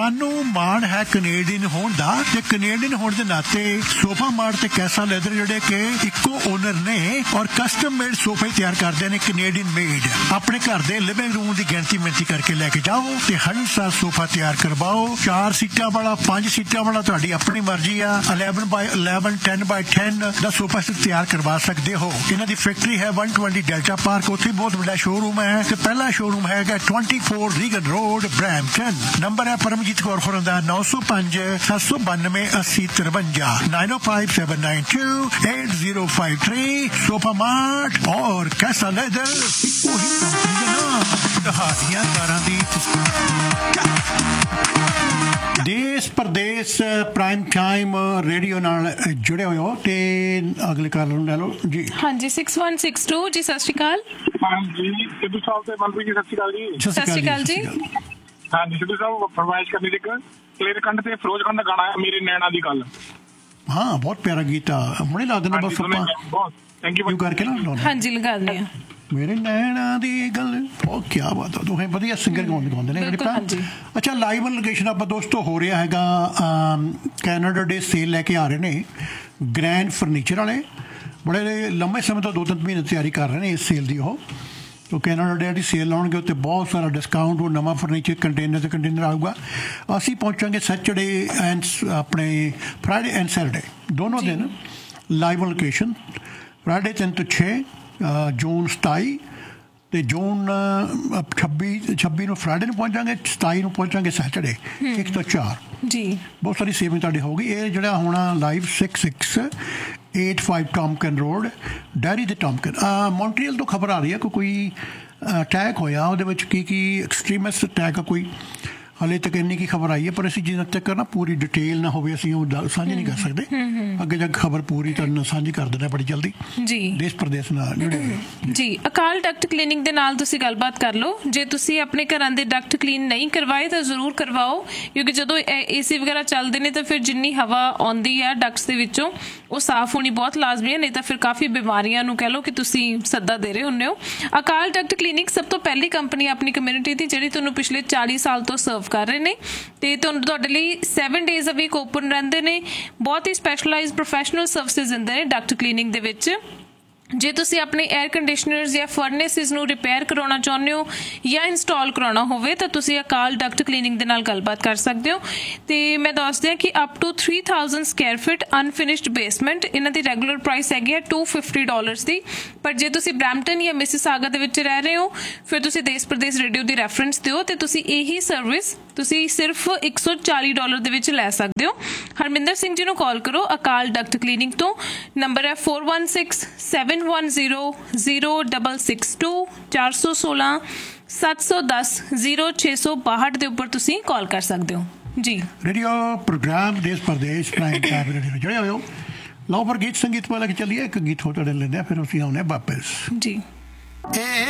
ਸਾਨੂੰ ਮਾਣ ਹੈ ਕੈਨੇਡੀਅਨ ਹੋਣ ਦਾ, ਤੇ ਕੈਨੇਡੀਅਨ ਹੋਣ ਦੇ ਨਾਤੇ ਸੋਫਾ ਮਾਰਟ ਤੇ ਕੈਸਾ ਲੈਦਰ ਜਿਹੜੇ ਕਿ ਇੱਕੋ ਓਨਰ ਨੇ ਔਰ ਕਸਟਮ ਮੇਡ ਸੋਫੇ ਤਿਆਰ ਕਰਦੇ ਨੇ, ਕੈਨੇਡੀਅਨ ਮੇਡ। ਆਪਣੇ ਘਰ ਦੇ ਲਿਵਿੰਗ ਰੂਮ ਦੀ ਗਿਣਤੀ ਕਰਕੇ ਲੈ ਕੇ ਜਾਓ ਤੇ 100 ਸੋਫਾ ਤਿਆਰ ਕਰਵਾਓ। 4 ਸੀਟਾਂ ਵਾਲਾ, 5 ਸੀਟਾਂ ਵਾਲਾ, ਤੁਹਾਡੀ ਆਪਣੀ ਮਰਜ਼ੀ ਆ। 11x11 10x10 ਦਾ ਸੋਫਾ ਸੈਟ ਤਿਆਰ ਕਰਵਾ ਸਕਦੇ ਹੋ। ਇਹਨਾਂ ਦੀ ਫੈਕਟਰੀ ਹੈ 120 ਡੈਲਟਾ ਪਾਰਕ, ਉੱਥੇ ਬਹੁਤ ਵੱਡਾ ਸ਼ੋਰੂਮ ਹੈ ਤੇ ਪਹਿਲਾ ਸ਼ੋਰੂਮ ਹੈਗਾ 24 ਰੀਗਨ ਰੋਡ ਬ੍ਰੈਂਪਟਨ। ਨੰਬਰ ਹੈ ਪਰਮਜੀਤ ਕੌਰ ਹੋਰਾਂ ਦਾ 905 792 8053 9057928053। सोफा मार्ट और कैसा लेदर वही कंपनी का नाम। कहानियां तारा दी देश प्रदेश प्राइम टाइम रेडियो नाल जुड़े हुए हो ते अगले कॉल ले लो जी। हाँ जी 6162 जी सत श्री अकाल। हाँ जी सिद्धू साहब से मनप्रीत जी सत श्री अकाल जी। सत श्री अकाल जी। हाँ जी सिद्धू साहब फरमाइश करनी थी क्लियर कंड ते फिरोज खान का गाना है मेरे नैना दी गल। हाँ बहुत प्यारा गीत आ मुझे ला देना बस बहुत थैंक यू करके ना। हाँ जी लगा दें मेरे नैना दी गल। ओ क्या बात है, तुहें वधिया सिंगर गाउंदे ने। अच्छा लाइव लोकेशन आप दोस्तों हो रहा हैगा कैनेडा डे सेल लैके आ रहे ने ग्रैंड फर्नीचर वाले। बड़े लंबे समय तो 2-3 महीने तैयारी कर रहे हैं इस सेल की। तो कैनेडा डे की सेल लाउणगे उत्ते बहुत सारा डिस्काउंट, वो नवा फर्नीचर कंटेनर आऊगा। असी पहुँचांगे सैटरडे एंड अपने फ्राइडे एंड सैटरडे दोनों दिन लाइव लोकेशन। फ्राइडे 3 ਤੋਂ 6 जून 27 ਤੇ जून 26 ਨੂੰ ਫਰਾਈਡੇ ਨੂੰ ਪਹੁੰਚਾਂਗੇ, 27 ਨੂੰ ਪਹੁੰਚਾਂਗੇ ਸੈਟਰਡੇ 1 ਤੋਂ 4 ਜੀ। ਬਹੁਤ ਸਾਰੀ ਸੇਵਿੰਗ ਤੁਹਾਡੀ ਹੋਊਗੀ। ਇਹ ਜਿਹੜਾ ਹੋਣਾ ਲਾਈਵ 6685 ਟੌਮਕਨ ਰੋਡ ਡੈਰੀ ਦੇ ਟੌਮਕਨ। ਮੌਂਟਰੀਅਲ ਤੋਂ ਖਬਰ ਆ ਰਹੀ ਹੈ ਕਿ ਕੋਈ ਅਟੈਕ ਹੋਇਆ, ਉਹਦੇ ਵਿੱਚ ਕੀ ਐਕਸਟ੍ਰੀਮਿਸਟ ਅਟੈਕ ਆ ਕੋਈ। ਹਾਲੇ ਤੱਕ ਇੰਨੀ ਕੀ ਖਬਰ ਆਈ ਹੈ, ਪਰ ਅਸੀਂ ਜਿੰਨਾ ਤੱਕ ਨਾ ਪੂਰੀ ਡਿਟੇਲ ਨਾ ਹੋਵੇ ਅਸੀਂ ਉਹ ਸਾਂਝੀ ਨਹੀਂ ਕਰ ਸਕਦੇ। ਅੱਗੇ ਜਾ ਖਬਰ ਪੂਰੀ ਤੁਹਾਨੂੰ ਸਾਂਝੀ ਕਰ ਦਿੰਦੇ ਬੜੀ ਜਲਦੀ ਜੀ। ਦੇਸ਼ ਪ੍ਰਦੇਸ਼ ਨਾਲ ਜੁੜੇ ਜੀ। ਅਕਾਲ ਡਕਟ ਕਲੀਨਿੰਗ ਦੇ ਨਾਲ ਤੁਸੀਂ ਗੱਲਬਾਤ ਕਰ ਲਓ। ਜੇ ਤੁਸੀਂ ਆਪਣੇ ਘਰਾਂ ਦੇ ਡਕਟ ਕਲੀਨ ਨਹੀਂ ਕਰਵਾਏ ਤਾਂ ਜ਼ਰੂਰ ਕਰਵਾਓ, ਕਿਉਂਕਿ ਜਦੋਂ ਏਸੀ ਵਗੈਰਾ ਚੱਲਦੇ ਨੇ ਤਾਂ ਫਿਰ ਜਿੰਨੀ ਹਵਾ ਆਉਂਦੀ ਆ ਡਕਟਸ ਦੇ ਵਿੱਚੋਂ ਉਹ ਸਾਫ਼ ਹੋਣੀ ਬਹੁਤ ਲਾਜ਼ਮੀ ਹੈ, ਨਹੀਂ ਤਾਂ ਫਿਰ ਕਾਫੀ ਬਿਮਾਰੀਆਂ ਨੂੰ ਕਹਿ ਲਓ ਕਿ ਤੁਸੀਂ ਸੱਦਾ ਦੇ ਰਹੇ ਹੁੰਦੇ ਹੋ। ਅਕਾਲ ਡਕਟ ਕਲੀਨਿਕ ਸਭ ਤੋਂ ਪਹਿਲੀ ਕੰਪਨੀ ਆਪਣੀ ਕਮਿਊਨਿਟੀ ਦੀ ਜਿਹੜੀ ਤੁਹਾਨੂੰ ਪਿਛਲੇ 40 ਸਾਲ ਤੋਂ ਸਰਵ ਕਰ ਰਹੇ ਨੇ ਤੇ ਤੁਹਾਨੂੰ ਤੁਹਾਡੇ ਲਈ 7 ਡੇਜ਼ ਅ ਵੀਕ ਓਪਨ ਰਹਿੰਦੇ ਨੇ। ਬਹੁਤ ਹੀ ਸਪੈਸ਼ਲਾਈਜ਼ਡ ਪ੍ਰੋਫੈਸ਼ਨਲ ਸਰਵਿਸਿਜ਼ ਦਿੰਦੇ ਨੇ ਡਕਟ ਕਲੀਨਿੰਗ ਦੇ ਵਿੱਚ। ਜੇ ਤੁਸੀਂ ਆਪਣੇ 에ਅਰ ਕੰਡੀਸ਼ਨਰਸ ਜਾਂ ਫਰਨੇਸਿਸ ਨੂੰ ਰਿਪੇਅਰ ਕਰਾਉਣਾ ਚਾਹੁੰਦੇ ਹੋ ਜਾਂ ਇੰਸਟਾਲ ਕਰਾਉਣਾ ਹੋਵੇ ਤਾਂ ਤੁਸੀਂ ਅਕਾਲ ਡਕਟ ਕਲੀਨਿੰਗ ਦੇ ਨਾਲ ਗੱਲਬਾਤ ਕਰ ਸਕਦੇ ਹੋ। ਤੇ ਮੈਂ ਦੱਸਦੀ ਹਾਂ ਕਿ up to 3000 Square feet unfinished basement ਇਹਨਾਂ ਦੀ ਰੈਗੂਲਰ ਪ੍ਰਾਈਸ ਹੈਗੀ ਹੈ $250 ਦੀ। ਪਰ ਜੇ ਤੁਸੀਂ ਬਰੈਂਪਟਨ ਜਾਂ ਮਿਸਿਸਾਗਾ ਦੇ ਵਿੱਚ ਰਹਿ ਰਹੇ ਹੋ ਫਿਰ ਤੁਸੀਂ ਦੇਸ਼ ਪ੍ਰਦੇਸ਼ ਰੇਡੀਓ ਦੀ ਰੈਫਰੈਂਸ ਦਿਓ ਤੇ ਤੁਸੀਂ ਇਹੀ ਸਰਵਿਸ ਤੁਸੀਂ ਸਿਰਫ $140 ਦੇ ਵਿੱਚ ਲੈ ਸਕਦੇ ਹੋ। ਹਰਮਿੰਦਰ ਸਿੰਘ ਜੀ ਨੂੰ ਕਾਲ ਕਰੋ ਅਕਾਲ ਡਕਟ ਕਲੀਨਿਕ ਤੋਂ। ਨੰਬਰ ਹੈ 4167100662 416 710 0662 ਦੇ ਉੱਪਰ ਤੁਸੀਂ ਕਾਲ ਕਰ ਸਕਦੇ ਹੋ ਜੀ। रेडियो प्रोग्राम देश प्रदेश प्राइम टाइम रेडियो जुड़े हुए हो। लो पर गीत संगीत वाला के चलिए एक गीत होता लेने फिर उसी आने वापस जी।